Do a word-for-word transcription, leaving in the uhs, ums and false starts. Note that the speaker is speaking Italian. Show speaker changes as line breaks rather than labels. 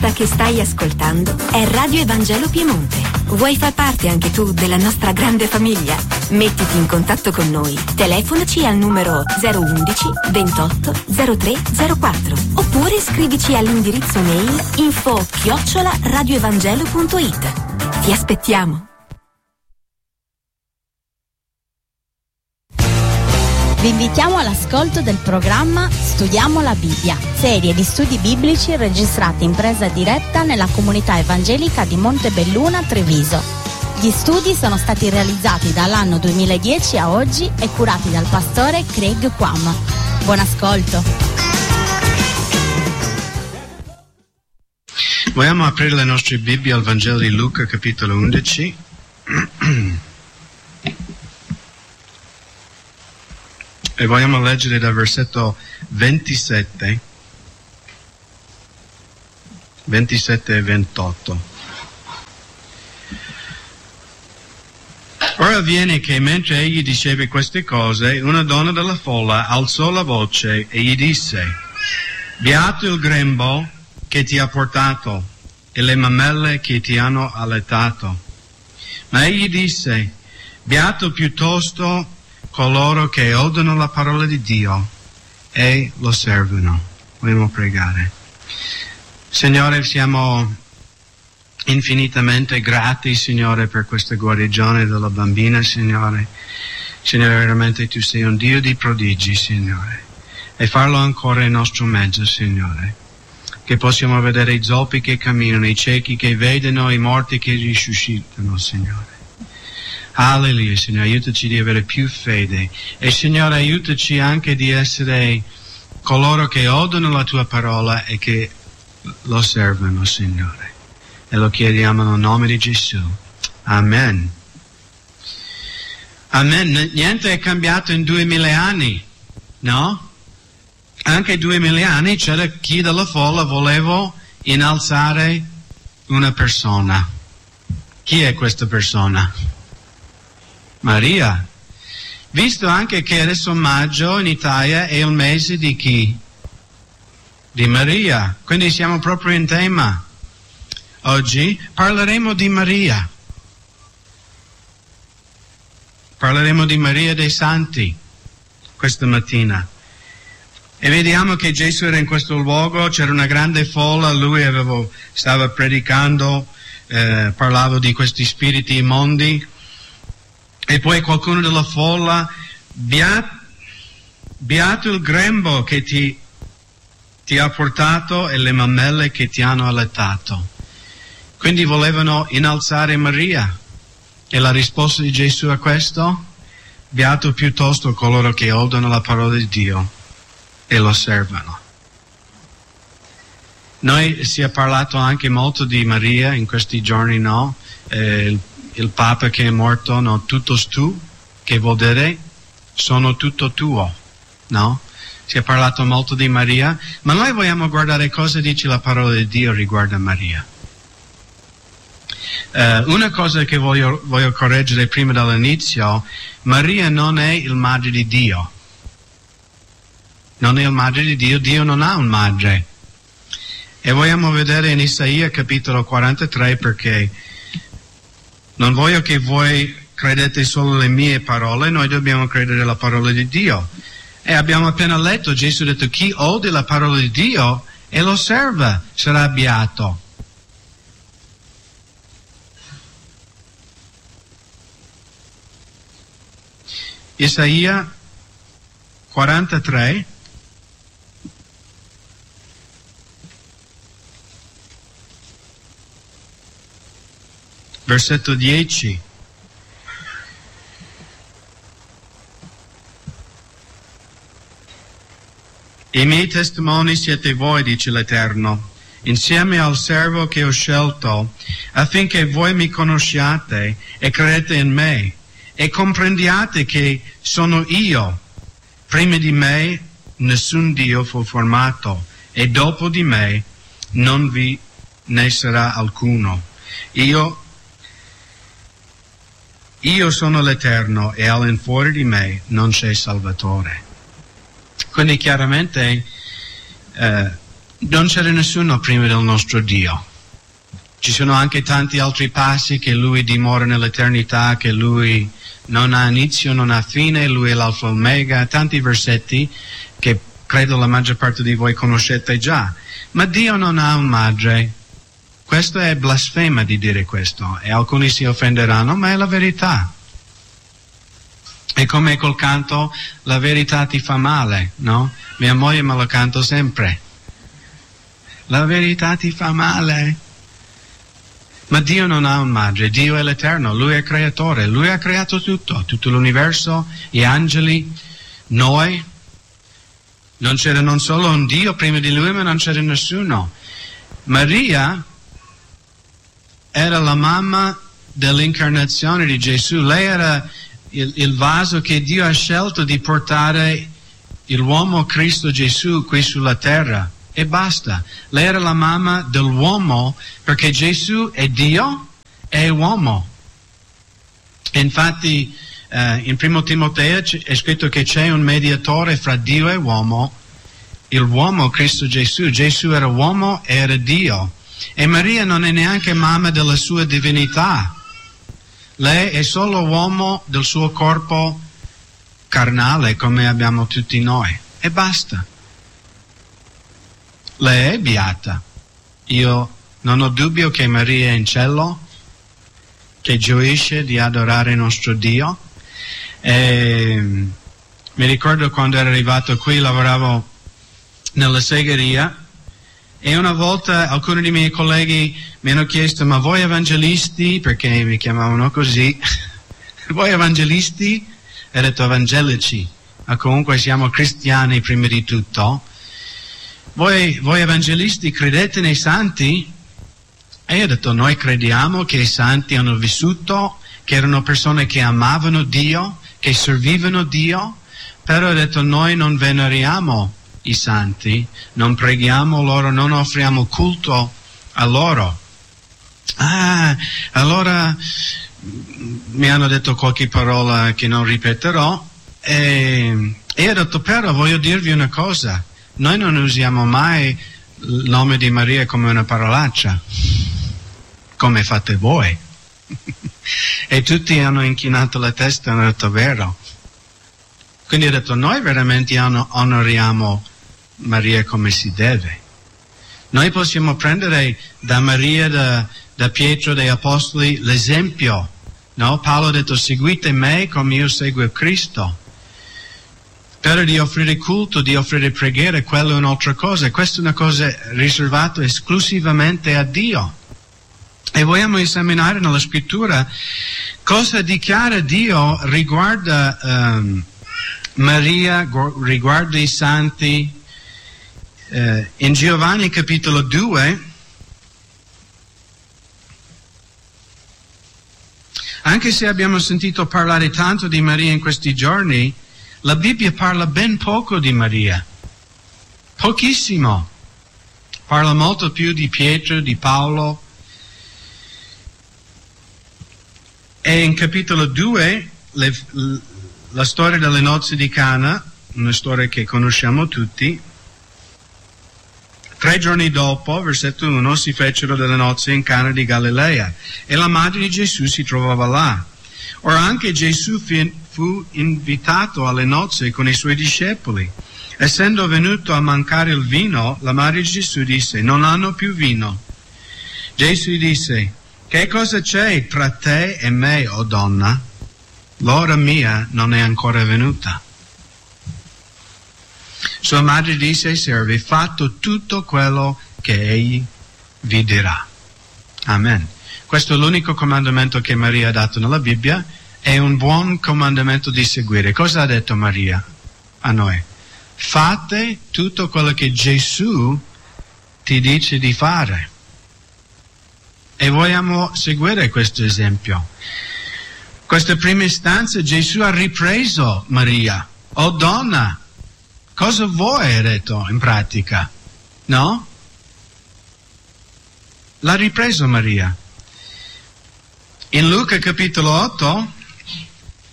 Questa che stai ascoltando è Radio Evangelo Piemonte. Vuoi far parte anche tu della nostra grande famiglia? Mettiti in contatto con noi. Telefonaci al numero zero undici ventotto zero tre zero quattro oppure scrivici all'indirizzo mail info chiocciola radioevangelo punto it. Ti aspettiamo.
Vi invitiamo all'ascolto del programma Studiamo la Bibbia, serie di studi biblici registrati in presa diretta nella comunità evangelica di Montebelluna, Treviso. Gli studi sono stati realizzati dall'anno duemiladieci a oggi e curati dal pastore Craig Quam. Buon ascolto.
Vogliamo aprire le nostre Bibbie al Vangelo di Luca, capitolo undici. E vogliamo leggere dal versetto ventisette, ventisette e ventotto. Ora avviene che mentre egli diceva queste cose, una donna della folla alzò la voce e gli disse: Beato il grembo che ti ha portato e le mammelle che ti hanno allattato. Ma egli disse: Beato piuttosto coloro che odono la parola di Dio e lo servono. Vogliamo pregare. Signore, siamo infinitamente grati, Signore, per questa guarigione della bambina, Signore. Signore, veramente Tu sei un Dio di prodigi, Signore. E farlo ancora in nostro mezzo, Signore. Che possiamo vedere i zoppi che camminano, i ciechi che vedono, i morti che risuscitano, Signore. Alleluia, Signore, aiutaci di avere più fede e, Signore, aiutaci anche di essere coloro che odono la Tua parola e che lo servono, Signore. E lo chiediamo nel nome di Gesù. Amen. Amen. Niente è cambiato in duemila anni, no? Anche duemila anni c'era chi dalla folla voleva innalzare una persona. Chi è questa persona? Maria. Visto anche che adesso maggio in Italia è il mese di chi? Di Maria. Quindi siamo proprio in tema. Oggi parleremo di Maria. Parleremo di Maria dei Santi questa mattina. E vediamo che Gesù era in questo luogo, c'era una grande folla, lui aveva, stava predicando, eh, parlava di questi spiriti immondi. E poi qualcuno della folla, beato, beato il grembo che ti, ti ha portato e le mammelle che ti hanno allattato. Quindi volevano innalzare Maria. E la risposta di Gesù a questo? Beato piuttosto coloro che odono la parola di Dio e lo servono. Noi si è parlato anche molto di Maria in questi giorni, no? Eh, il Il Papa che è morto, no, tutto tu, che vuol dire sono tutto tuo, no? Si è parlato molto di Maria, ma noi vogliamo guardare cosa dice la parola di Dio riguardo a Maria. Uh, una cosa che voglio, voglio correggere prima dall'inizio, Maria non è il madre di Dio. Non è il madre di Dio, Dio non ha un madre. E vogliamo vedere in Isaia capitolo quarantatré perché non voglio che voi credete solo alle mie parole, noi dobbiamo credere alla parola di Dio. E abbiamo appena letto, Gesù ha detto, chi ode la parola di Dio e lo serve sarà beato. Isaia quarantatré, versetto dieci. I miei testimoni siete voi, dice l'Eterno, insieme al servo che ho scelto, affinché voi mi conosciate e credete in me, e comprendiate che sono io. Prima di me nessun Dio fu formato, e dopo di me non vi ne sarà alcuno. Io Io sono l'Eterno e all'infuori di me non c'è Salvatore. Quindi chiaramente eh, non c'era nessuno prima del nostro Dio. Ci sono anche tanti altri passi che Lui dimora nell'eternità, che Lui non ha inizio, non ha fine, Lui è l'alfa e l'omega, tanti versetti che credo la maggior parte di voi conoscete già. Ma Dio non ha un madre. Questo è blasfema di dire questo, e alcuni si offenderanno, ma è la verità. È come col canto, la verità ti fa male, no? Mia moglie me lo canto sempre. La verità ti fa male. Ma Dio non ha un madre, Dio è l'Eterno, Lui è creatore, Lui ha creato tutto, tutto l'universo, gli angeli, noi. Non c'era non solo un Dio prima di Lui, ma non c'era nessuno. Maria era la mamma dell'incarnazione di Gesù, lei era il, il vaso che Dio ha scelto di portare l'uomo Cristo Gesù qui sulla terra. E basta. Lei era la mamma dell'uomo perché Gesù è Dio e è uomo. E infatti eh, in primo Timoteo è scritto che c'è un mediatore fra Dio e uomo, il uomo Cristo Gesù. Gesù era uomo e era Dio. E Maria non è neanche mamma della sua divinità. Lei è solo uomo del suo corpo carnale come abbiamo tutti noi. E basta. Lei è beata. Io non ho dubbio che Maria è in cielo, che gioisce di adorare il nostro Dio. E mi ricordo quando ero arrivato qui, lavoravo nella segheria, e una volta alcuni dei miei colleghi mi hanno chiesto: ma voi evangelisti, perché mi chiamavano così, voi evangelisti? E ho detto evangelici, ma comunque siamo cristiani prima di tutto. Voi, voi evangelisti credete nei santi? E io ho detto: noi crediamo che i santi hanno vissuto, che erano persone che amavano Dio, che servivano Dio, però ho detto: noi non veneriamo i santi, non preghiamo loro, non offriamo culto a loro. Ah, allora mi hanno detto qualche parola che non ripeterò, e, e ho detto: però voglio dirvi una cosa. Noi non usiamo mai il nome di Maria come una parolaccia, come fate voi. E tutti hanno inchinato la testa e hanno detto: vero. Quindi ho detto: noi veramente onoriamo Maria come si deve. Noi possiamo prendere da Maria, da, da Pietro, dai Apostoli, l'esempio. No? Paolo ha detto: seguite me come io seguo Cristo. Però di offrire culto, di offrire preghiera, quello è un'altra cosa. Questa è una cosa riservata esclusivamente a Dio. E vogliamo esaminare nella scrittura cosa dichiara Dio riguardo um, Maria, riguardo i santi. Uh, in Giovanni capitolo due, anche se abbiamo sentito parlare tanto di Maria in questi giorni, la Bibbia parla ben poco di Maria, pochissimo. Parla molto più di Pietro, di Paolo. E in capitolo due, le, la storia delle nozze di Cana, una storia che conosciamo tutti. Tre giorni dopo, versetto uno, si fecero delle nozze in Cana di Galilea, e la madre di Gesù si trovava là. Ora anche Gesù fu invitato alle nozze con i suoi discepoli. Essendo venuto a mancare il vino, la madre di Gesù disse: non hanno più vino. Gesù disse: che cosa c'è tra te e me, o donna? L'ora mia non è ancora venuta. Sua madre disse ai servi: fatto tutto quello che egli vi dirà. Amen. Questo è l'unico comandamento che Maria ha dato nella Bibbia, è un buon comandamento di seguire. Cosa ha detto Maria a noi? Fate tutto quello che Gesù ti dice di fare. E vogliamo seguire questo esempio. Questa prima istanza Gesù ha ripreso Maria. Oh donna, cosa vuoi, ha detto in pratica? No? L'ha ripreso Maria. In Luca capitolo otto